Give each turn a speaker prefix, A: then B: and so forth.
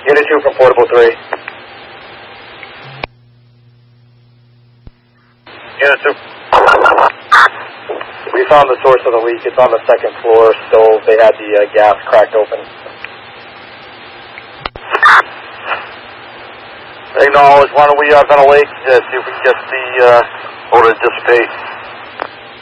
A: Unit 2 from Portable 3. Unit 2. We found the source of the leak. It's on the second floor stove. They had the gas cracked open.
B: Acknowledge. Why don't we ventilate, see if we can get the odor to dissipate.